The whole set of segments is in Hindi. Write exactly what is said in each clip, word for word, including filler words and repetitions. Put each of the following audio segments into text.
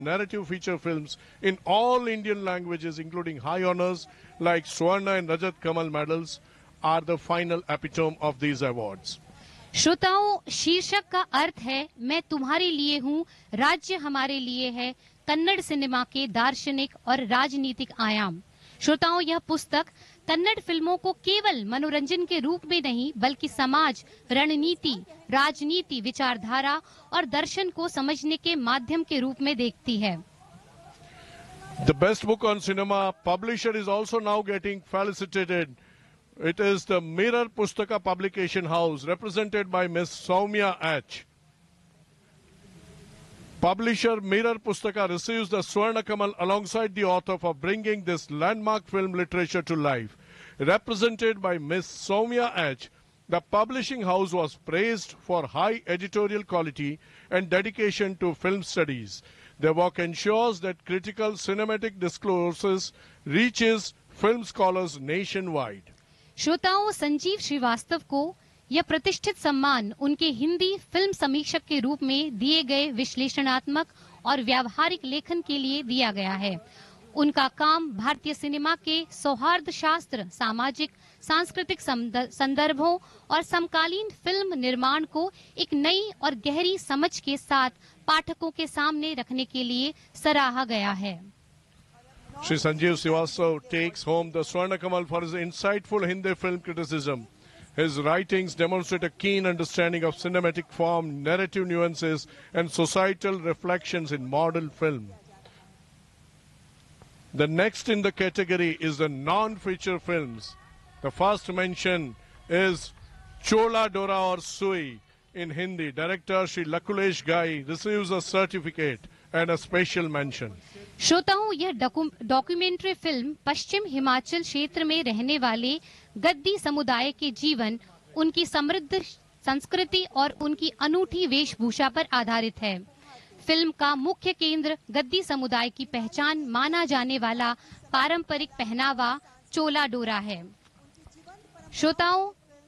narrative feature films in all Indian languages, including high honors like Swarna and Rajat Kamal medals, are the final epitome of these awards. श्रोताओं, शीर्षक का अर्थ है मैं तुम्हारे लिए हूँ, राज्य हमारे लिए है, कन्नड़ सिनेमा के दार्शनिक और राजनीतिक आयाम। श्रोताओं, यह पुस्तक कन्नड़ फिल्मों को केवल मनोरंजन के रूप में नहीं बल्कि समाज, रणनीति, राजनीति, विचारधारा और दर्शन को समझने के माध्यम के रूप में देखती है। The best book on cinema publisher is also now getting felicitated. It is the Mirror Pustaka Publication House, represented by Miss Soumya H. Publisher Mirror Pustaka receives the Swarna Kamal alongside the author for bringing this landmark film literature to life. Represented by Miss Soumya H, the publishing house was praised for high editorial quality and dedication to film studies. Their work ensures that critical cinematic discourses reaches film scholars nationwide. श्रोताओं, संजीव श्रीवास्तव को यह प्रतिष्ठित सम्मान उनके हिंदी फिल्म समीक्षक के रूप में दिए गए विश्लेषणात्मक और व्यावहारिक लेखन के लिए दिया गया है। उनका काम भारतीय सिनेमा के सौहार्द शास्त्र, सामाजिक, सांस्कृतिक संदर्भों और समकालीन फिल्म निर्माण को एक नई और गहरी समझ के साथ पाठकों के सामने रखने के लिए सराहा गया है। Shri Sanjeev Srivastava takes home the Swarna Kamal for his insightful Hindi film criticism. His writings demonstrate a keen understanding of cinematic form, narrative nuances, and societal reflections in modern film. The next in the category is the non-feature films. The first mention is Chola Dora or Sui in Hindi. Director Shri Lakulesh Gai receives a certificate and a special mention. श्रोताओं, यह डॉक्यूमेंट्री फिल्म पश्चिम हिमाचल क्षेत्र में रहने वाले गद्दी समुदाय के जीवन, उनकी समृद्ध संस्कृति और उनकी अनूठी वेशभूषा पर आधारित है। फिल्म का मुख्य केंद्र गद्दी समुदाय की पहचान माना जाने वाला पारंपरिक पहनावा चोला डोरा है। श्रोताओं,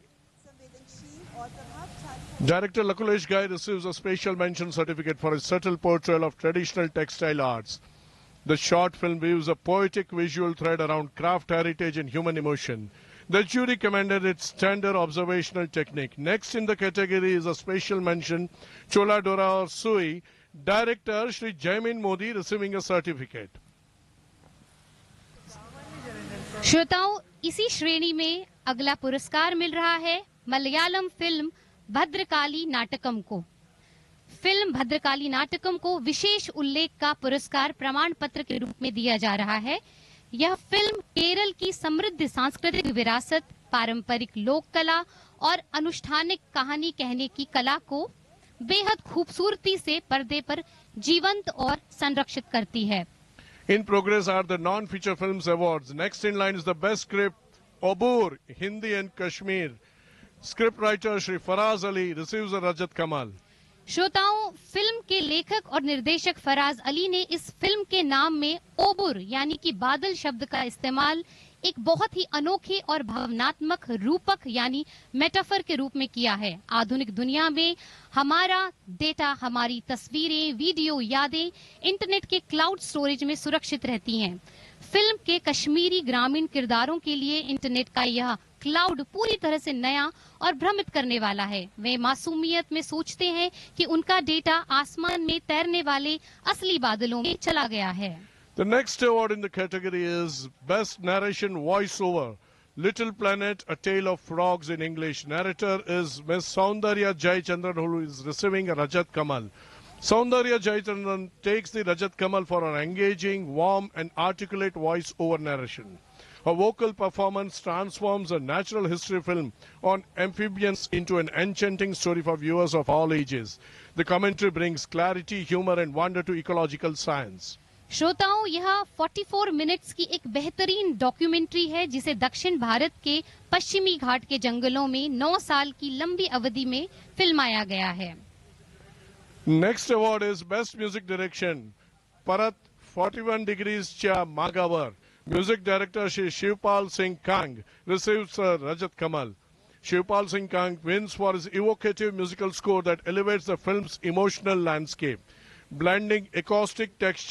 Director Lakulesh Gai receives a special mention certificate for his subtle portrayal of traditional textile arts. The short film weaves a poetic visual thread around craft heritage and human emotion. The jury commended its tender observational technique. Next in the category is a special mention, Chola Dora or Sui, Director Shri Jaimin Modi receiving a certificate. श्रोताओं, इसी श्रेणी में अगला पुरस्कार मिल रहा है मलयालम फिल्म भद्रकाली नाटकम को। फिल्म भद्रकाली नाटकम को विशेष उल्लेख का पुरस्कार प्रमाण पत्र के रूप में दिया जा रहा है। यह फिल्म केरल की समृद्ध सांस्कृतिक विरासत, पारंपरिक लोक कला और अनुष्ठानिक कहानी कहने की कला को बेहद खूबसूरती से पर्दे पर जीवंत और संरक्षित करती है। In progress are the non-feature films awards. Next in line is the best script, Obur, Hindi and Kashmir. Script writer Shri Faraz Ali receives a Rajat Kamal. श्रोताओं, फिल्म के लेखक और निर्देशक फराज अली ने इस फिल्म के नाम में ओबुर यानी कि बादल शब्द का इस्तेमाल एक बहुत ही अनोखे और भावनात्मक रूपक यानी मेटाफर के रूप में किया है। आधुनिक दुनिया में हमारा डेटा, हमारी तस्वीरें, वीडियो, यादें इंटरनेट के क्लाउड स्टोरेज में सुरक्षित रहती हैं। फिल्म के कश्मीरी ग्रामीण किरदारों के लिए इंटरनेट का यह क्लाउड पूरी तरह से नया और भ्रमित करने वाला है। वे मासूमियत में सोचते हैं कि उनका डेटा आसमान में तैरने वाले असली बादलों में चला गया है। The next award in the category is Best Narration Voiceover. Little Planet, A Tale of Frogs in English. Narrator is Miss Saundarya Jayachandran, who is receiving a Rajat Kamal. Saundarya Jayachandran takes the Rajat Kamal for her engaging, warm and articulate voice-over narration. Her vocal performance transforms a natural history film on amphibians into an enchanting story for viewers of all ages. The commentary brings clarity, humor and wonder to ecological science. श्रोताओं, यह चौवालीस मिनट्स की एक बेहतरीन डॉक्यूमेंट्री है जिसे दक्षिण भारत के पश्चिमी घाट के जंगलों में नौ साल की लंबी अवधि में फिल्माया गया है। Next award is Best Music Direction. Parat forty-one Degrees Cha Magavar. Music Director Shri Shivpal Singh Kang receives a Rajat Kamal. Shivpal Singh Kang wins for his evocative musical score that elevates the film's emotional landscape. blending acoustic texture